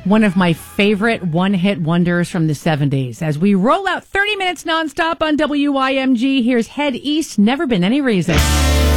One of my favorite one-hit wonders from the 70s. As we roll out 30 minutes nonstop on WYMG, here's Head East, Never Been Any Reason.